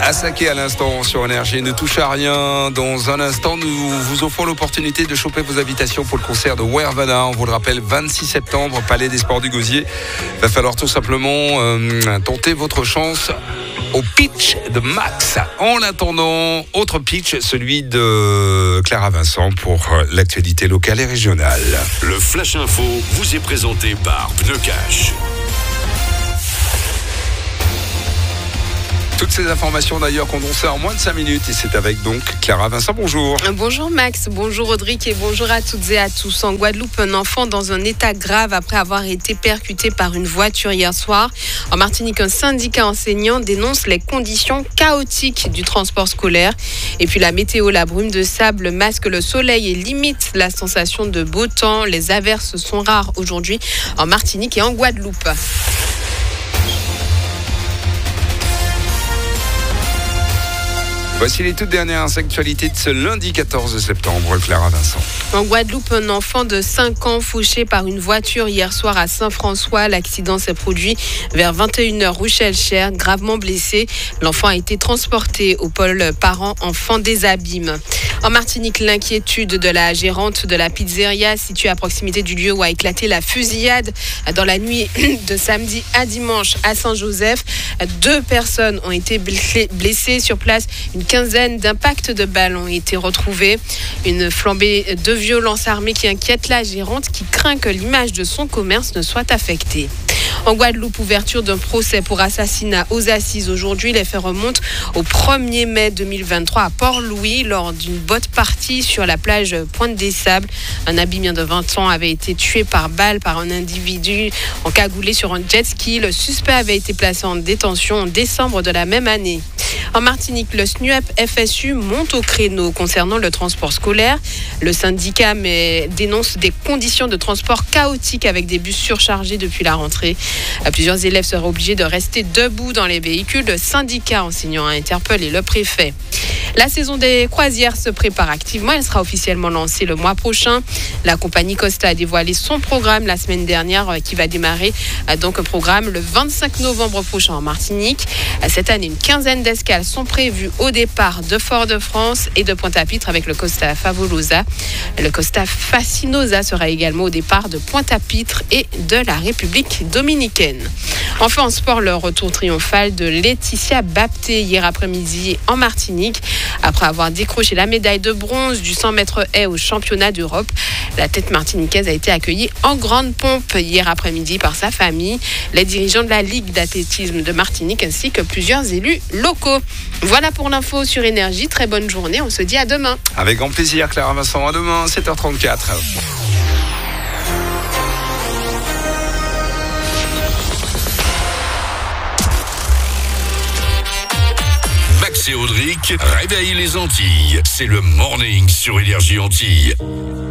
Asaké à l'instant sur Énergie, ne touche à rien. Dans un instant, nous vous offrons l'opportunité de choper vos invitations pour le concert de Wervana. On vous le rappelle, 26 septembre, Palais des Sports du Gosier. Il va falloir tout simplement tenter votre chance au pitch de Max. En attendant, autre pitch, celui de Clara Vincent pour l'actualité locale et régionale. Le Flash Info vous est présenté par Pneu Cash. Toutes ces informations d'ailleurs condensées en moins de 5 minutes et c'est avec donc Clara Vincent, bonjour. Bonjour Max, bonjour Audric et bonjour à toutes et à tous. En Guadeloupe, un enfant dans un état grave après avoir été percuté par une voiture hier soir. En Martinique, un syndicat enseignant dénonce les conditions chaotiques du transport scolaire. Et puis la météo, la brume de sable masque le soleil et limite la sensation de beau temps. Les averses sont rares aujourd'hui en Martinique et en Guadeloupe. Voici les toutes dernières actualités de ce lundi 14 septembre, Clara Vincent. En Guadeloupe, un enfant de 5 ans fauché par une voiture hier soir à Saint-François. L'accident s'est produit vers 21h rue Chelcher, gravement blessé. L'enfant a été transporté au pôle parents-enfants des Abîmes. En Martinique, l'inquiétude de la gérante de la pizzeria située à proximité du lieu où a éclaté la fusillade dans la nuit de samedi à dimanche à Saint-Joseph. 2 personnes ont été blessées sur place. Une quinzaine d'impacts de balles ont été retrouvés. Une flambée de violence armée qui inquiète la gérante qui craint que l'image de son commerce ne soit affectée. En Guadeloupe, ouverture d'un procès pour assassinat aux assises aujourd'hui. Les faits remontent au 1er mai 2023 à Port-Louis lors d'une botte partie sur la plage Pointe des Sables. Un abîmien de 20 ans avait été tué par balle par un individu encagoulé sur un jet ski. Le suspect avait été placé en détention en décembre de la même année. En Martinique, le SNUEP FSU monte au créneau concernant le transport scolaire. Le syndicat dénonce des conditions de transport chaotiques avec des bus surchargés depuis la rentrée. Plusieurs élèves seraient obligés de rester debout dans les véhicules. Le syndicat enseignant a interpellé le préfet. La saison des croisières se prépare activement. Elle sera officiellement lancée le mois prochain. La compagnie Costa a dévoilé son programme la semaine dernière qui va démarrer donc un programme le 25 novembre prochain en Martinique. Cette année, une quinzaine d'escales sont prévues au départ de Fort-de-France et de Pointe-à-Pitre avec le Costa Favolosa. Le Costa Fascinosa sera également au départ de Pointe-à-Pitre et de la République dominicaine. Enfin, en sport, le retour triomphal de Laetitia Bapté hier après-midi en Martinique. Après avoir décroché la médaille de bronze du 100 mètres haies au championnat d'Europe, la tête martiniquaise a été accueillie en grande pompe hier après-midi par sa famille, les dirigeants de la Ligue d'athlétisme de Martinique ainsi que plusieurs élus locaux. Voilà pour l'info sur Énergie. Très bonne journée. On se dit à demain. Avec grand plaisir, Clara Vincent. À demain, 7h34. Max et Audric réveillent les Antilles. C'est le morning sur Énergie Antilles.